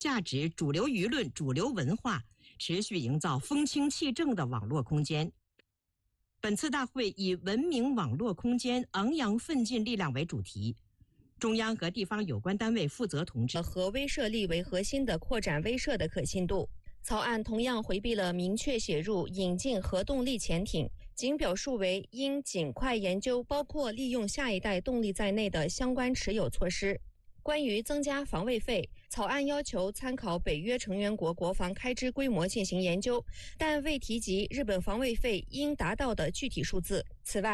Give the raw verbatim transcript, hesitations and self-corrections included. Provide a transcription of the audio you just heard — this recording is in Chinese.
价值、主流舆论、主流文化，持续营造风清气正的网络空间。本次大会以文明网络空间昂扬奋进力量为主题，中央和地方有关单位负责同志和威慑力为核心的扩展威慑的可信度。草案同样回避了明确写入引进核动力潜艇，仅表述为应尽快研究包括利用下一代动力在内的相关持有措施。关于增加防卫费，草案要求参考北约成员国国防开支规模进行研究，但未提及日本防卫费应达到的具体数字。此外，